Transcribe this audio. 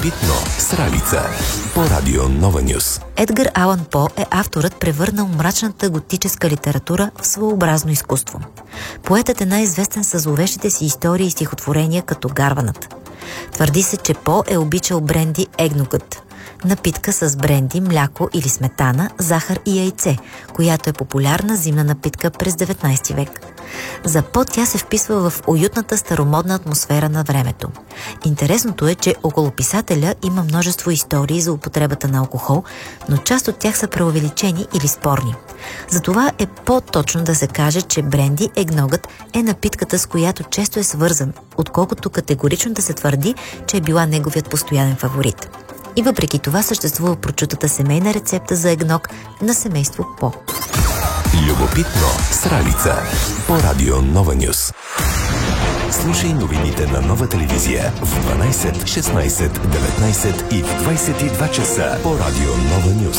Любопитно с Ралица по Радио Нова Нюс. Едгар Алан По е авторът, превърнал мрачната готическа литература в своеобразно изкуство. Поетът е най-известен със зловещите си истории и стихотворения като Гарванът. Твърди се, че По е обичал бренди егногът, напитка с бренди, мляко или сметана, захар и яйце, която е популярна зимна напитка през 19 век. За По тя се вписва в уютната старомодна атмосфера на времето. Интересното е, че около писателя има множество истории за употребата на алкохол, но част от тях са преувеличени или спорни. Затова е по-точно да се каже, че бренди егногът е напитката, с която често е свързан, отколкото категорично да се твърди, че е била неговият постоянен фаворит. И въпреки това съществува прочутата семейна рецепта за егног на семейство По. Любопитно с Ралица по Радио Нова Нюс. Слушай новините на Нова телевизия в 12, 16, 19 и в 22 часа по Радио Нова Нюс.